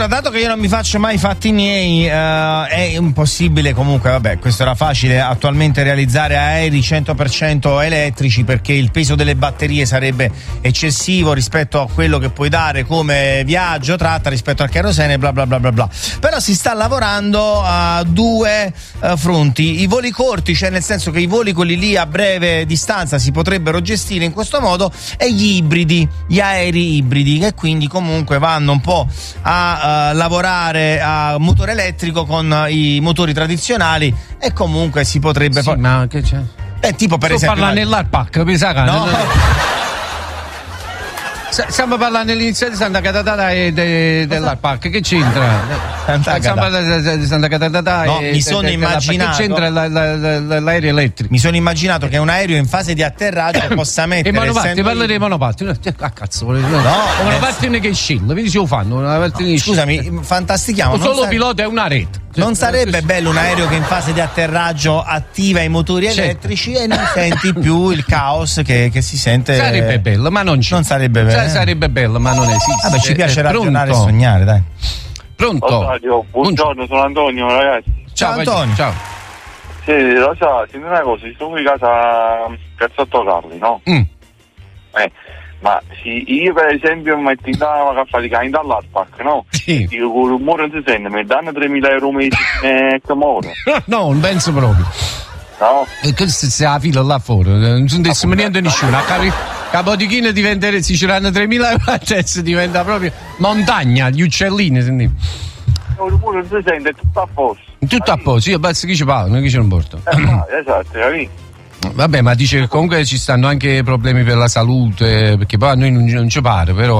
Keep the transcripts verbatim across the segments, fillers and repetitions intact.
Allora, dato che io non mi faccio mai i fatti miei, uh, è impossibile comunque, vabbè, questo era facile attualmente realizzare aerei cento per cento elettrici, perché il peso delle batterie sarebbe eccessivo rispetto a quello che puoi dare come viaggio, tratta rispetto al kerosene, bla bla bla bla bla. Però si sta lavorando a due uh, fronti: i voli corti, cioè nel senso che i voli quelli lì a breve distanza si potrebbero gestire in questo modo, e gli ibridi, gli aerei ibridi, che quindi comunque vanno un po' a uh, lavorare a motore elettrico con uh, i motori tradizionali, e comunque si potrebbe sì, fare. Ma che c'è? Eh, tipo per Sto esempio. Parla nell'Arpac, mi sa che. No. Stiamo parlando all'inizio di Santa Catatata e de, dell'Arpac, che c'entra? Santa Stiamo parlando di Santa Catatata no, e mi sono de, immaginato. Che c'entra la, la, la, l'aereo elettrico? Mi sono immaginato che un aereo in fase di atterraggio possa mettere. E monopatti, essendo... parla dei monopatti. Ah, cazzo, no, no, monopatti nel... che scilla, vedi se lo fanno. No, scusami, fantastichiamo. Solo sare... pilota è una rete. Non sarebbe bello un aereo che in fase di atterraggio attiva i motori elettrici e non senti più il caos che, che si sente? Sarebbe bello, ma non c'è. Non sarebbe bello. Sarebbe bello, ma non esiste. Vabbè, ci piace eh, ragionare pronto. e sognare, dai. Pronto? Buongiorno, buongiorno, sono Antonio, ragazzi. Ciao, ciao Antonio. Ciao. Sì, lo so, senti una cosa, sto qui a casa Cazzotto Carli, no? Mm. Eh, ma sì, io per esempio mi metto in a faticare dall'Arpac, no? Sì. Dico, con il rumore non si sente, mi danno tremila euro mesi e che muore. No, non penso proprio. No? E questo si la fila là fuori, non sono detto niente nessuno. A Capi- Capodichino diventerebbe, si ciranno tremila euro, adesso diventa proprio montagna, gli uccellini, senti. Il rumore non si sente, è tutto a posto. Tutto a posto, io penso che ci parlo, che ci non porto. Eh, ma, esatto, capito? Vabbè, ma dice che comunque ci stanno anche problemi per la salute, perché poi a noi non, non ci pare, però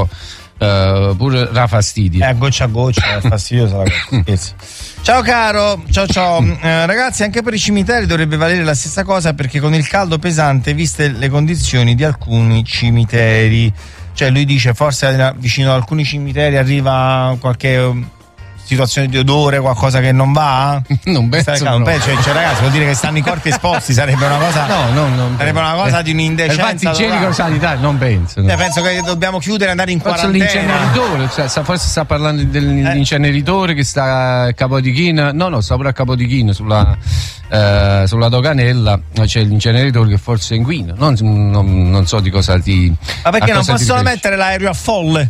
uh, pure dà fastidio. Eh, goccia a goccia, è fastidiosa la cosa. Ciao caro, ciao ciao. Eh, ragazzi, anche per i cimiteri dovrebbe valere la stessa cosa, perché con il caldo pesante, viste le condizioni di alcuni cimiteri, cioè lui dice forse vicino ad alcuni cimiteri arriva qualche situazione di odore, qualcosa che non va? Non penso. Non penso, cioè, cioè, ragazzi, vuol dire che stanno i corpi esposti, sarebbe una cosa. No, no, no. Sarebbe una cosa di un'indecenza. Infatti, igienico sanitario, non penso. No. Cioè, penso che dobbiamo chiudere e andare in forse quarantena. L'inceneritore, cioè, sta, forse sta parlando dell'inceneritore eh. che sta a Capodichino. No, no, sta pure a Capodichino sulla, eh, sulla doganella. C'è l'inceneritore che forse inquina. Non, non, non so di cosa ti. Ma perché non possono mettere l'aereo a folle?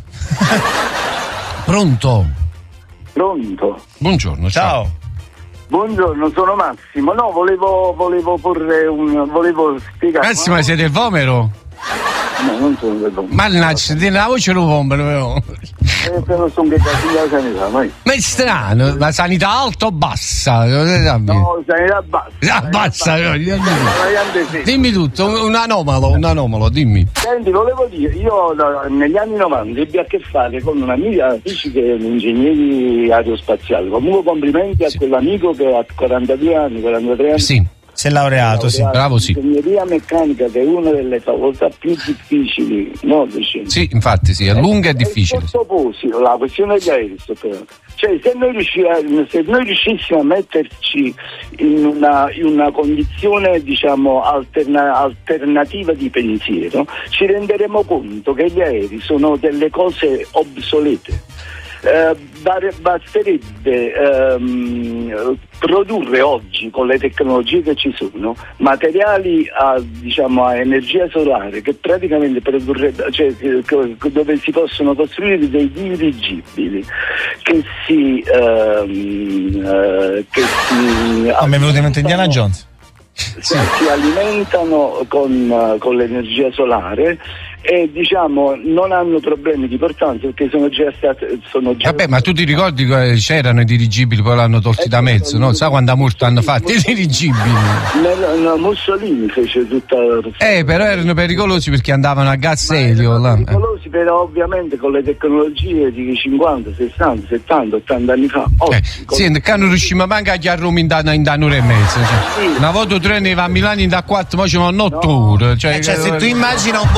Pronto? Pronto? Buongiorno, ciao. ciao. Buongiorno, sono Massimo. No, volevo, volevo porre un. volevo spiegare. Massimo, siete il vomero? No, non sono del vomero. Mannaggia, di la voce lo vomero, però. Eh, però sono che la sanità, mai. Ma è strano, la sanità alta o bassa? No, sanità bassa. Ah, bassa, no, dimmi, bassa. dimmi tutto, un anomalo, un anomalo, dimmi. Senti, volevo dire, io da, negli anni novanta ebbi a che fare con un'amica fisica e ingegneri aerospaziali. Comunque complimenti a sì. quell'amico che ha quarantadue anni, quarantatré anni. Sì. Si è laureato, sì. Bravo, sì. Ingegneria meccanica, che è una delle facoltà più difficili, no? Sì, infatti, sì, è lunga e difficile. È sottoposito, la questione degli aerei, cioè se noi, riusci- se noi riuscissimo a metterci in una, in una condizione, diciamo, alterna- alternativa di pensiero, ci renderemo conto che gli aerei sono delle cose obsolete. Eh, basterebbe ehm, produrre oggi, con le tecnologie che ci sono, materiali a, diciamo, a energia solare, che praticamente produrrebbe, cioè, dove si possono costruire dei dirigibili che si ehm, eh, che si ah, mi è venuto in mente Indiana Jones. Si, sì. si alimentano con, con l'energia solare e, diciamo, non hanno problemi di importanza, perché sono già state sono già vabbè, ma tu ti ricordi che c'erano i dirigibili, poi l'hanno tolti eh, da mezzo, no? Sai quanta multa hanno fatto i dirigibili? Nel, no, Mussolini fece tutta eh però erano pericolosi perché andavano a gas elio là. Pericolosi, però ovviamente con le tecnologie di cinquanta, sessanta, settanta, ottanta anni fa oggi, eh, sì, con... che non riusciamo manco a chiarrumi in, in, in un'ora e mezza, cioè. Sì. Una volta treno va a Milano in da quattro, ma ci vanno otto ore, cioè, eh, cioè se tu immagina un volo intercontinentale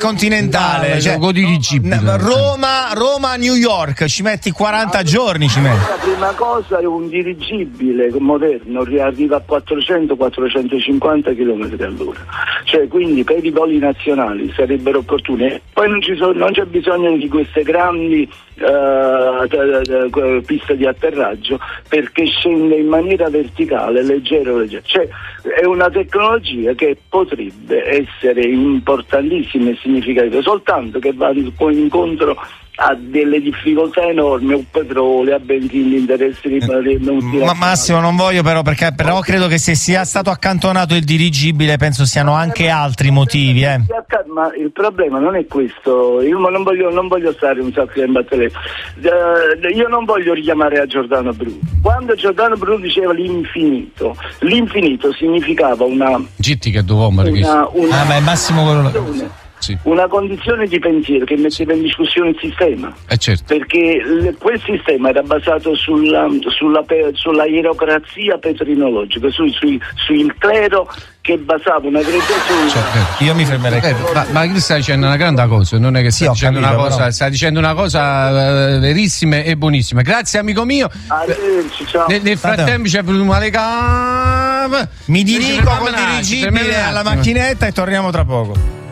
intercontinentale, cioè, con dirigibile. Roma, Roma, New York, ci metti quaranta ah, giorni, ci metti. La prima cosa è un dirigibile moderno arriva a quattrocento quattrocentocinquanta chilometri all'ora, cioè quindi per i voli nazionali sarebbero opportuni. Poi non ci sono, non c'è bisogno di queste grandi uh, piste di atterraggio, perché scende in maniera verticale, leggero, leggero. Cioè è una tecnologia che potrebbe essere importantissima e significativa, soltanto che va incontro ha delle difficoltà enormi, un petrolio, a benzina, interessi di non si Ma Massimo, non voglio però, perché però credo che se sia stato accantonato il dirigibile, penso siano anche altri motivi, eh. Ma il problema non è questo, io non voglio, non voglio stare un sacco in batteria, uh, io non voglio richiamare a Giordano Bruno. Quando Giordano Bruno diceva l'infinito, l'infinito significava una Gitti che dov'ho, una, una ah, ma è Massimo quello Sì. una condizione di pensiero che metteva in discussione il sistema, eh certo. perché le, quel sistema era basato sulla, sulla, sulla ierocrazia petrinologica, su, su, sul clero che basava una creazione. Cioè, io mi fermerei. Eh, ma, ma chi sta dicendo una grande cosa, non è che sta, sì, dicendo, capito, una cosa, però... sta dicendo una cosa uh, verissima e buonissima. Grazie amico mio. Arrivederci, ciao. Nel, nel frattempo c'è venuto male cap. Mi dirigo col dirigibile alla macchinetta e torniamo tra poco.